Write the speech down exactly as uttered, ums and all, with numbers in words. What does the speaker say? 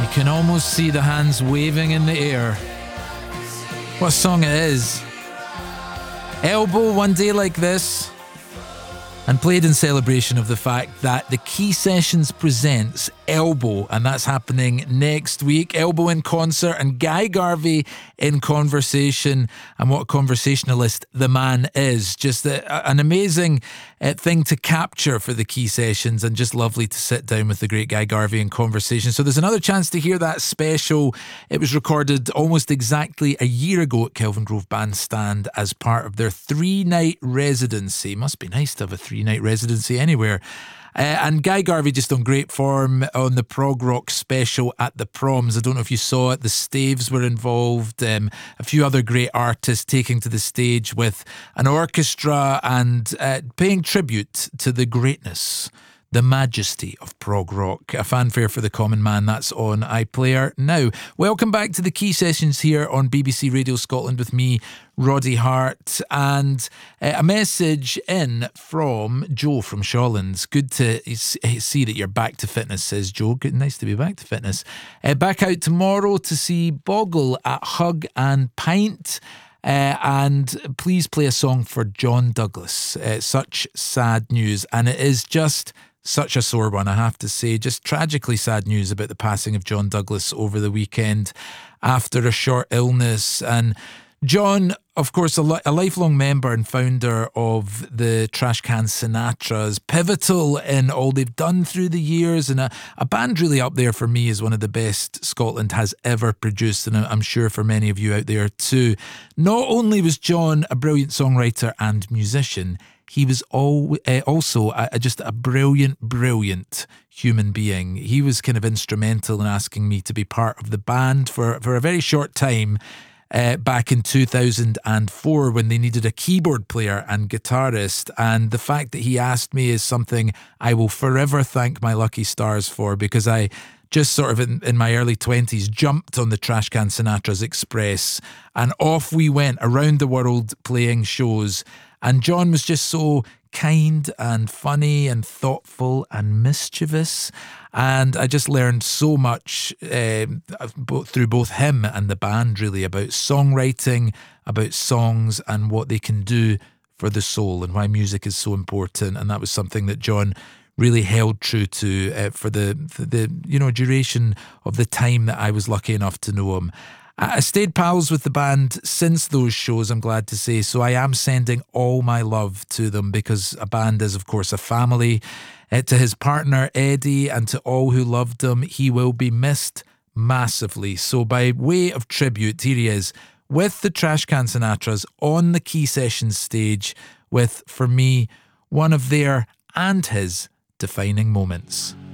Can almost see the hands waving in the air. What song it is. Elbow, One Day Like This. And played in celebration of the fact that the Key Sessions presents Elbow, and that's happening next week. Elbow in concert and Guy Garvey in conversation, and what a conversationalist the man is. Just a, an amazing uh, thing to capture for the Key Sessions, and just lovely to sit down with the great Guy Garvey in conversation. So there's another chance to hear that special. It was recorded almost exactly a year ago at Kelvingrove Bandstand as part of their three-night residency. Must be nice to have a three-night residency anywhere. Uh, and Guy Garvey just on great form on the prog rock special at the Proms. I don't know if you saw it. The Staves were involved. Um, a few other great artists taking to the stage with an orchestra and uh, paying tribute to the greatness, the majesty of prog rock. A fanfare for the common man. That's on iPlayer now. Welcome back to the Key Sessions here on B B C Radio Scotland with me, Roddy Hart, and uh, a message in from Joe from Shawlands. Good to see that you're back to fitness, says Joe. Good, nice to be back to fitness. Uh, back out tomorrow to see Boggle at Hug and Pint. Uh, and please play a song for John Douglas. Uh, such sad news, and it is just such a sore one, I have to say. Just tragically sad news about the passing of John Douglas over the weekend after a short illness. And John, of course, a, li- a lifelong member and founder of the Trashcan Sinatras, pivotal in all they've done through the years, and a, a band really up there for me as one of the best Scotland has ever produced, and I'm sure for many of you out there too. Not only was John a brilliant songwriter and musician, he was all, uh, also a, a, just a brilliant, brilliant human being. He was kind of instrumental in asking me to be part of the band for, for a very short time uh, back in two thousand four when they needed a keyboard player and guitarist. And the fact that he asked me is something I will forever thank my lucky stars for, because I just sort of in, in my early twenties jumped on the Trashcan Sinatras Express and off we went around the world playing shows. And John was just so kind and funny and thoughtful and mischievous. And I just learned so much uh, both through both him and the band, really, about songwriting, about songs and what they can do for the soul and why music is so important. And that was something that John really held true to uh, for the, for the you know duration of the time that I was lucky enough to know him. I stayed pals with the band since those shows, I'm glad to say, so I am sending all my love to them, because a band is, of course, a family. Uh, to his partner, Eddie, and to all who loved him, he will be missed massively. So by way of tribute, here he is, with the Trashcan Sinatras on the Key Sessions stage, with, for me, one of their and his defining moments.